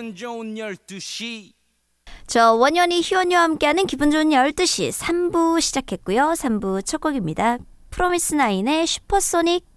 기분 좋은 12시. 저 원현이 희원이와 함께하는 기분 좋은 12시 3부 시작했고요. 3부 첫 곡입니다. 프로미스나인의 슈퍼소닉.